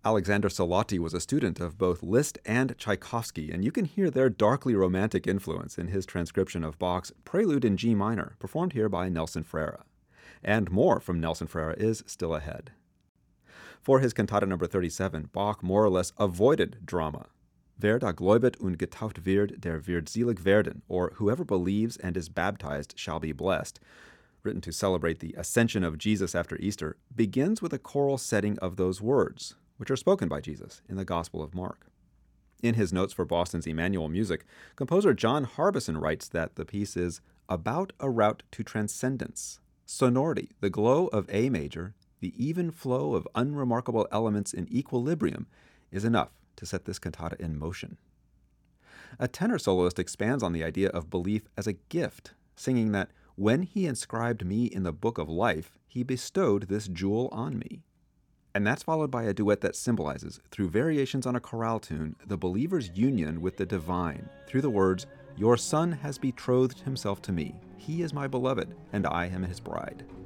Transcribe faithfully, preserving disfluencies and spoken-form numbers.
Alexander Solati was a student of both Liszt and Tchaikovsky, and you can hear their darkly romantic influence in his transcription of Bach's Prelude in G minor, performed here by Nelson Freire. And more from Nelson Freire is still ahead. For his cantata number thirty-seven, Bach more or less avoided drama. Wer da gläubet und getauft wird, der wird selig werden, or whoever believes and is baptized shall be blessed, written to celebrate the ascension of Jesus after Easter, begins with a choral setting of those words, which are spoken by Jesus in the Gospel of Mark. In his notes for Boston's Emmanuel Music, composer John Harbison writes that the piece is about a route to transcendence, sonority, the glow of A major, the even flow of unremarkable elements in equilibrium is enough to set this cantata in motion. A tenor soloist expands on the idea of belief as a gift, singing that when he inscribed me in the book of life, he bestowed this jewel on me. And that's followed by a duet that symbolizes, through variations on a chorale tune, the believer's union with the divine, through the words, "Your Son has betrothed himself to me. He is my beloved, and I am his bride."